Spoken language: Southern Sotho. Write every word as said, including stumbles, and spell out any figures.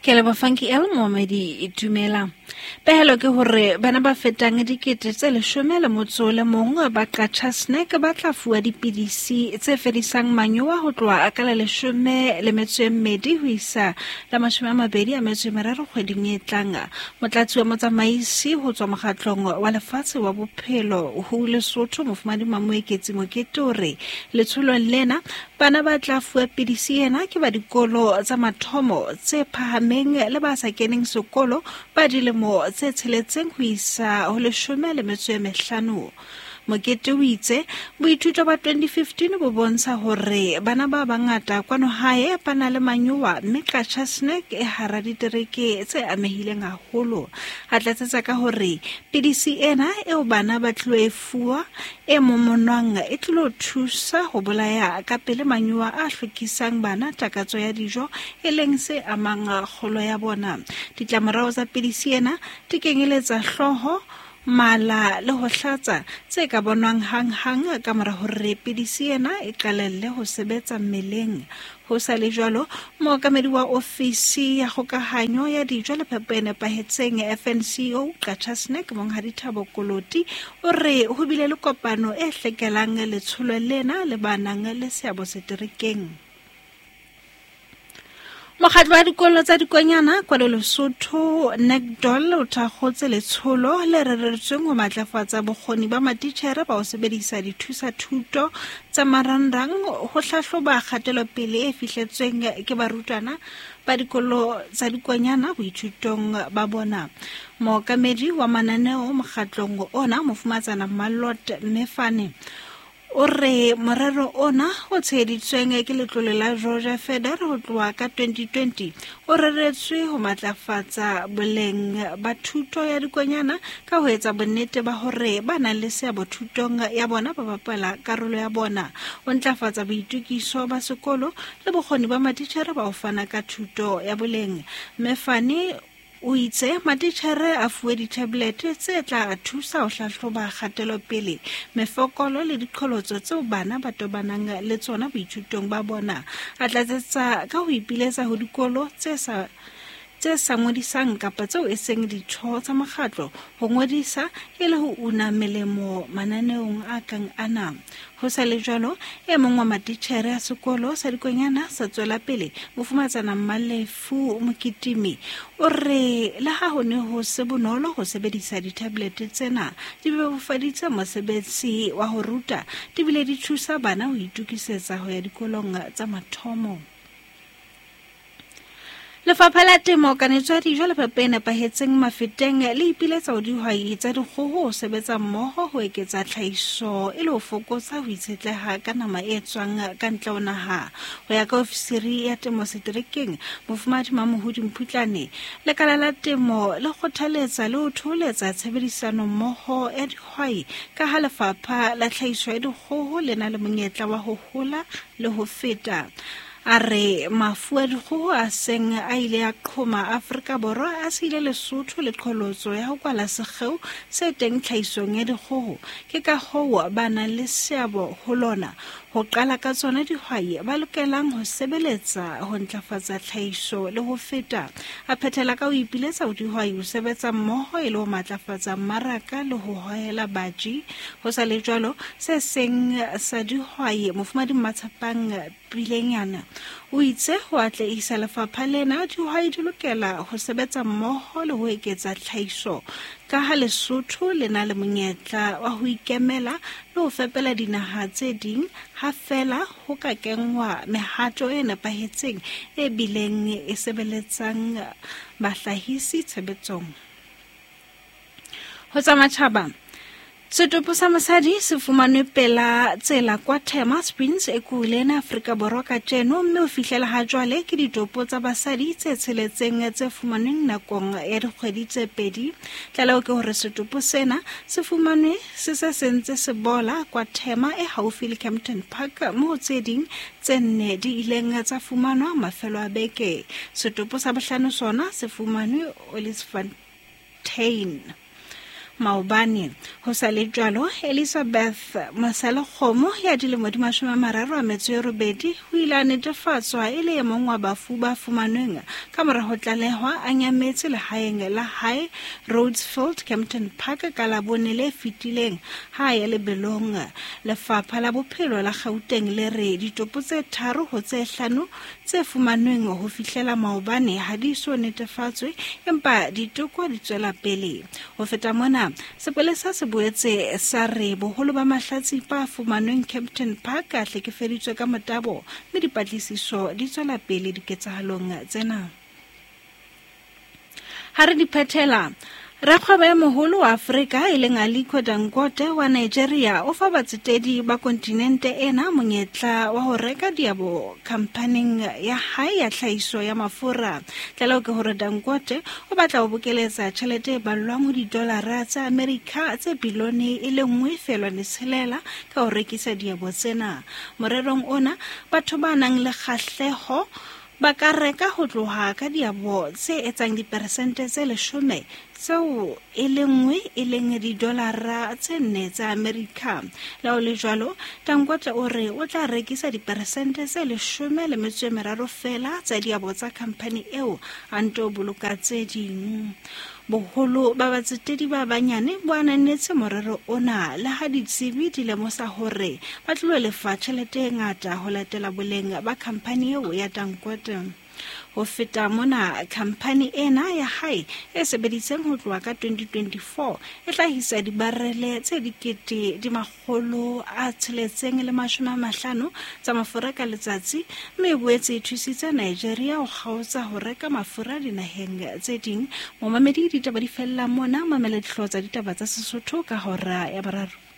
Ke le bafanki el Mohamedi itumela. Pehelo ke hore bana ba fetang dikete tse leshome le motso le mong ba qacha snack ba tla fuwa dipidisi tse fedisang manyowa ho tloha ka le leshome le metso e mmedi ho isa la mashome a mabedi a metso e meraro kgweding e tlang. Motlatsi wa motsamaisi ho tswa mokgatlong wa lefatshe wa bophelo ho Lesotho Mofumahadi Mamoeketsi Mokete hore letsholo lena bana ba tla fuwa pidisi ena ke ba dikolo tsa mathomo tse phahameng le ba sa keneng sekolo ba dilemo tse tsheletseng ho isa ho leshome le metso e mehlano. Mokete o itse boithuto ba twenty fifteen bo bontsha hore bana ba bangata kwano hae ba na le manyowa mme qacha snack e hara ditereke tse amehileng haholo. A tlatsetsa ka hore pidisi ena eo bana ba tlo e fuwa e momonwang e tlo thusa ho bolaya ka pele manyowa a hlokisang bana takatso ya dijo e leng se amang kgolo ya bona. Ditlamorao tsa pidisi ena di kenyeletsa hloho, mala le ho hlatsa tse ka bonwang hang-hang ka mora hore pidisi ena e qalelle ho sebetsa mmeleng. Ho sa le jwalo, mookamedi wa ofisi ya kgokahanyo ya dijo le phepo e nepahetseng F N C O Qacha Snack Monghadi Thabo Koloti o re ho bile le kopano e hlekelang letsholo lena le banang le seabo seterekeng. Mokgatlo wa dikolo tsa dikonyana kwa Lesotho N A C D O L o thakgotse letsholo le reretsweng ho matlafatsa bokgoni ba matitjhere ba ho sebedisa dithusa thuto tsa marangrang ho hlahloba kgatelopele e fihletsweng ke barutwana ba dikolo tsa dikonyana boithutong ba bona. Mookamedi wa mananeo mokgatlong ona Mofumatsana Mallot Mefane o re morero ona o tsheditsweng ke letlole la George Feder ho tloha ka twenty twenty o reretswe ho matlafatsa boleng ba thuto ya dikonyana ka ho etsa bonnete ba hore ba nang le seabo thutong ya bona ba bapala karolo ya bona, o ntlafatsa boitukiso ba sekolo le bokgoni ba matitjhere ba ho fana ka thuto ya boleng. Mefane o itse matitjhere a fuwe di-tablet tse tla thusa ho hlahloba kgatelopele, mefokolo le diqholotso tseo bana ba tobanang le tsona boithutong ba bona. A tlatsetsa ka ho ipiletsa ho dikolo tse sa tse sa ngodisang kapa tseo e seng ditho tsa mokgatlo ho ngodisa e le ho una melemo mananeong a kang ana. Ho sa le jwalo, e mong wa matitjhere a sekolo sa dikonyana sa tswela pele Mofumatsana Malefu Mokitimi o re le ha ho ne ho se bonolo ho sebedisa di-tablet tsena di bebofaditse mosebetsi wa ho ruta di bile di thusa bana ho itukisetsa ho ya dikolong tsa mathomo. Lefapha la Temo Kanetswa dijo le phepo e nepahetseng mafeteng le ipiletsa ho dihwai tsa dikgoho ho sebetsa mmoho ho eketsa tlhahiso e le ho fokotsa ho itshetleha ka nama e tswang ka ntle ho naha. Ho ya ka ofisiri ya temo seterekeng Mofumahadi Mamohodi Mputlane, lekala la temo le kgothaletsa le ho thoholetsa tshebedisano mmoho ya dihwai ka ha lefapha la tlhahiso ya dikgoho le na le monyetla wa ho hola le ho feta. A re mafu a dikgoho a seng a ile a qhoma Afrika Borwa a sile Lesotho le qholotso ya ho kwala sekgeo se teng tlhahisong ya dikgoho ke ka hoo ba nang le seabo ho lona. Ho qala ka tsona dihwai ba lokelang ho sebeletsa ho ntlafatsa tlhahiso le ho feta. A phethela ka ho ipiletsa ho dihwai ho sebetsa mmoho e le ho matlafatsa mmaraka le ho hohela baji. Ho sa le jwalo, se seng sa dihwai Mofumahadi Matshapang Pilenyana o itse ho atlehisa lefapha lena dihwai di lokela ho sebetsa mmoho le ho eketsa tlhahiso ka ha Lesotho le na le monyetla wa ho ikemela le ho fepela dinaha tse ding ha fela ho ka kengwa mehato e nepahetseng e bileng e sebeletsang bahlahisi tshebetsong. Ho tsa matjhaba, setopo sa mosadi se fumanwe pela tsela kwa Tema Springs e kuleng Afrika Borwa ka tjeno, mme ho fihlela ha jwale ke ditopo tsa basadi tse tsheletseng tse fumanweng nakong ya dikgwedi tse pedi. Tlaleho ke hore setopo sena se fumanwe se se sentse se bola kwa Tema e haufi le Kempton Park, moo tse ding tse nne di ileng tsa fumanwa mafelo a beke. Setopo sa bohlano sona se fumanwe Olifantsfontein. maobane. Ho sa le jwalo, Elizabeth Mosalekgomo ya dilemo di mashome a mararo a metso e robedi ho ile a netefatswa e le e mong wa bafu ba fumanweng ka mora ho tlalehwa a nyametse lehaeng la hae Rhodesfield Kempton Park ka Labone le fetileng ha ya lebelong. Lefapha la bophelo la Gauteng le re ditopo tse tharo ho tse hlano tse fumanweng ho fihlela maobane ha di so netefatswe empa ditoko di tswela pele. Ho feta mona, sepolesa se boetse sa re boholo ba mahlatsi pa fumanweng Kempton Park a hlekefeditswe ka motabo mme dipatlisiso di tswela pele diketsahalong tsena. Ha re di phethela, rakgwebo ya moholo wa Afrika e leng Aliko Dangote wa Nigeria o fa batsetedi ba kontinente ena monyetla wa ho reka diabo khampaning ya hae ya tlhahiso ya mafura. Tlalo ke hore Dangote o batla ho bokeletsa tjhelete e ballwang ho didolara tsa Amerika tse bilone e le nngwe felwa le tshelela ka ho rekisa diabo tsena. Morerong ona, batho ba nang le kgahleho ba ka reka ho tloha ka diabo tse etsang diperesente tse leshome tseo e le nngwe e leng didolara tse nne tsa Amerika. La o le jwalo, Dangote o re o tla rekisa diperesente tse leshome le metso e meraro fela tsa diabo tsa khampani eo a nto boloka tse ding. Boholo ba batsetedi ba banyane bo ananetse morero ona le ha ditsebi di lemosa hore ba tlo lefa tjhelete e ngata ho latela boleng ba khampani eo ya Dangote. Ho feta mona, khampani ena ya hae e sebeditseng ho tloha ka twenty twenty-four e tla hisa dibarele tse dikete di makgolo a tsheletseng le mashome a mahlano tsa mafura ka letsatsi, mme e boetse e thusitse Nigeria ho kgaotsa ho reka mafura dinaheng tse ding. Momamedi ditaba di fella mona, mamele dihlotsa ditaba tsa Sesotho ka hora ya boraro.